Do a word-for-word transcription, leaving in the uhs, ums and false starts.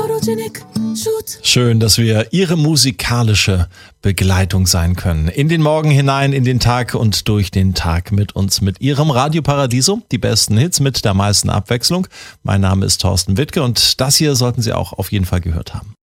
Schön, dass wir Ihre musikalische Begleitung sein können. In den Morgen hinein, in den Tag und durch den Tag mit uns, mit Ihrem Radio Paradiso. Die besten Hits mit der meisten Abwechslung. Mein Name ist Thorsten Wittke und das hier sollten Sie auch auf jeden Fall gehört haben.